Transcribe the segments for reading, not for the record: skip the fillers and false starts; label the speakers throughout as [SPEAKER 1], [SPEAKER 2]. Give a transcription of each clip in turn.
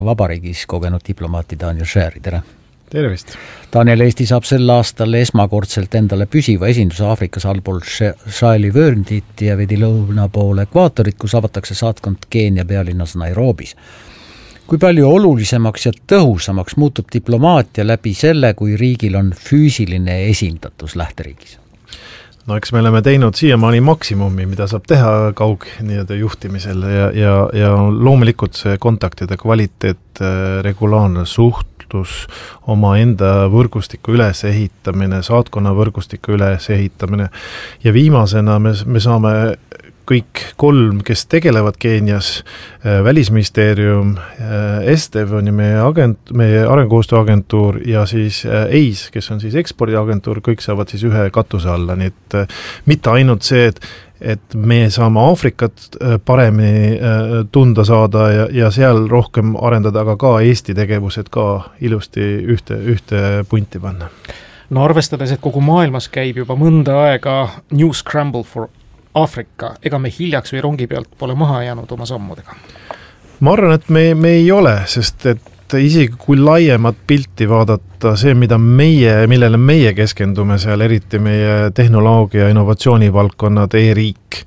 [SPEAKER 1] Vabariigis kogenud diplomaati Daniel Scheri, tere!
[SPEAKER 2] Tervist!
[SPEAKER 1] Daniel, Eesti saab sel aastal esmakordselt endale püsiva esinduse Aafrikas allpool Saheli vööndit ja veidi lõuna poole ekvaatorit, kus avatakse saatkond Keenia pealinnas Nairobis. Kui palju olulisemaks ja tõhusamaks muutub diplomaatia läbi selle, kui riigil on füüsiline esindatus lähteriigis?
[SPEAKER 2] No eks me oleme teinud siiamaani maksimumi, mida saab teha nii-öelda juhtimisel ja loomulikult see kontaktide kvaliteet, regulaarne suhtlus, oma enda võrgustiku ülesehitamine, saatkonna võrgustiku ülesehitamine ja viimasena me saame kõik 3, kes tegelevad Keenias, Välisministeerium, Estev on ju meie arengukoostööagentuur ja siis EIS, kes on siis ekspordiagentuur, kõik saavad siis ühe katuse alla, nii et mitte ainult see, et me saame Aafrikat paremini tunda saada ja seal rohkem arendada, aga ka Eesti tegevused ka ilusti ühte punti panna.
[SPEAKER 3] No arvestades, et kogu maailmas käib juba mõnda aega New Scramble for Aafrika, ega me hiljaks või rongi pealt pole maha jäänud oma sammudega? Ma
[SPEAKER 2] arvan, et me ei ole, sest et isegi kui laiemat pilti vaadata, see, millele meie keskendume seal, eriti meie tehnoloogia ja innovatsiooni valdkonnad, e-riik,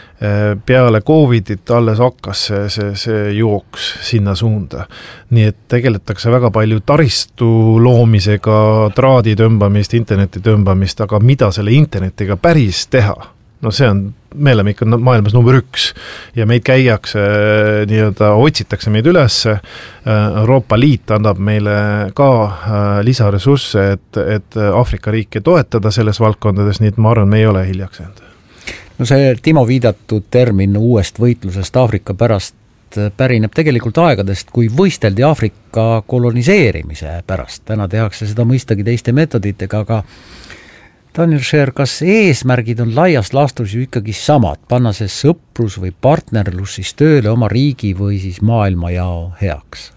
[SPEAKER 2] peale Covidit alles hakkas see jooks sinna suunda. Nii et tegeletakse väga palju taristu loomisega, traadi tõmbamist, interneti tõmbamist, aga mida selle internetiga päris teha? No me oleme ikka maailmas number 1 ja meid käiakse, otsitakse meid üles. Euroopa Liit annab meile ka lisaressursse, et Aafrika riike toetada selles valdkondades, nii et ma arvan, me ei ole hiljaks jäänud.
[SPEAKER 1] No see Timo viidatud termin uuest võitlusest Aafrika pärast pärineb tegelikult aegadest, kui võisteldi Aafrika koloniseerimise pärast. Täna tehakse seda mõistagi teiste metoditega, aga Daniel Scher, kas eesmärgid on laias laastus ju ikkagi samad, panna see sõprus või partnerlus siis tööle oma riigi või siis maailmajao heaks?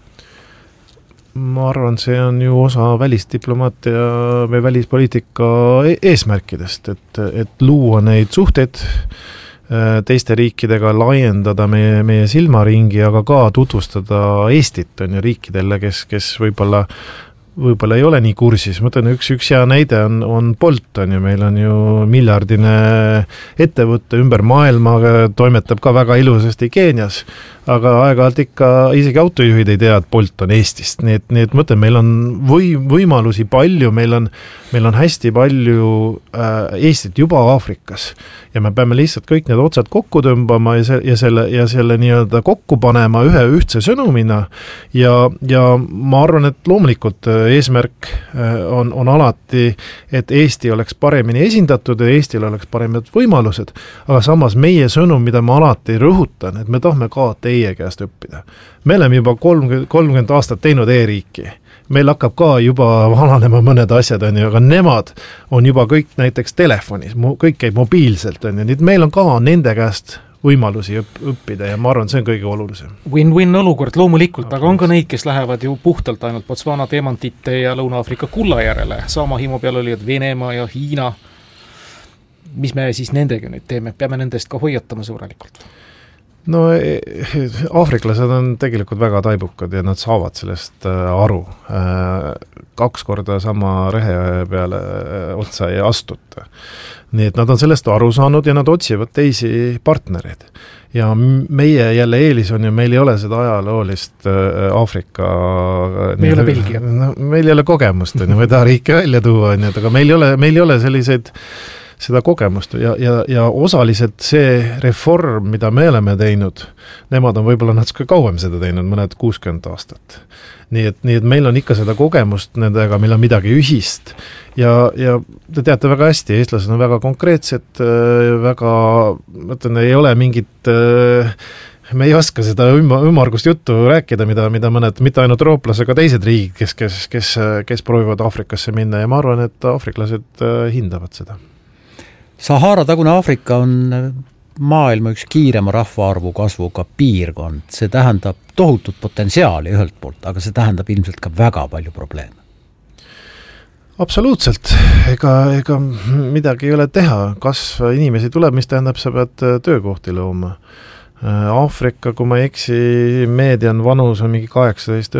[SPEAKER 2] Ma arvan, see on ju osa välisdiplomaatia või välispoliitika eesmärkidest, et luua neid suhteid teiste riikidega, laiendada meie silmaringi, aga ka tutvustada Eestit on ju riikidele, kes võib-olla ei ole nii kursis. Ma ütlen, üks hea näide on Bolt, on ju, meil on ju miljardine ettevõtte ümber maailma, toimetab ka väga ilusasti Keenias, aga aeg-ajalt ikka isegi autojuhid ei tea, et Bolt on Eestist. Nii et ma ütlen, meil on võimalusi palju, meil on hästi palju Eestit juba Aafrikas ja me peame lihtsalt kõik need otsad kokku tõmbama ja selle nii-öelda kokku panema ühe ühtse sõnumina ja ma arvan, et loomulikult eesmärk on alati, et Eesti oleks paremini esindatud ja Eestil oleks paremad võimalused, aga samas meie sõnum, mida ma alati rõhutan, et me tahame ka teie käest õppida. Me oleme juba 30 aastat teinud e-riiki. Meil hakkab ka juba vananema mõned asjad, aga nemad on juba kõik näiteks telefonis, kõik käib mobiilselt, nii et meil on ka nende käest võimalusi õppida ja ma arvan, see on kõige olulisem.
[SPEAKER 3] Win-win olukord loomulikult, aga on ka neid, kes lähevad ju puhtalt ainult Botswana teemantite ja Lõuna-Aafrika kulla järele. Sama himu peal oli Venemaa ja Hiina. Mis me siis nendega nüüd teeme? Peame nendest ka hoiatama sõbralikult.
[SPEAKER 2] No aafriklased on tegelikult väga taibukad ja nad saavad sellest aru. 2 korda sama rehe peale otsa ei astuta. Nii et nad on sellest aru saanud ja nad otsivad teisi partnereid. Ja meie jälle eelis on ju, meil ei ole seda ajaloolist Aafrika...
[SPEAKER 3] Meil ei ole Belgia.
[SPEAKER 2] Meil ei ole kogemust, ma ei taha riike välja tuua, aga meil ei ole selliseid seda kogemust ja osaliselt see reform, mida me oleme teinud, nemad on võib-olla natuke kauem seda teinud, mõned 60 aastat. Nii et meil on ikka seda kogemust nendega, meil on midagi ühist ja te teate väga hästi, eestlased on väga konkreetsed, ei ole mingit... Me ei oska seda ümargust juttu rääkida, mida mõned, mitte ainult eurooplased, aga teised riigid, kes proovivad Aafrikasse minna ja ma arvan, et aafriklased hindavad seda.
[SPEAKER 1] Sahara tagune Aafrika on maailma üks kiirema rahvaarvu kasvuga piirkond. See tähendab tohutut potentsiaali ühelt poolt, aga see tähendab ilmselt ka väga palju probleeme.
[SPEAKER 2] Absoluutselt. Ega midagi ei ole teha. Kasv inimesi tuleb, mis tähendab, sa pead töökohti looma. Aafrika, kui ma ei eksi, meedian vanus on mingi 18,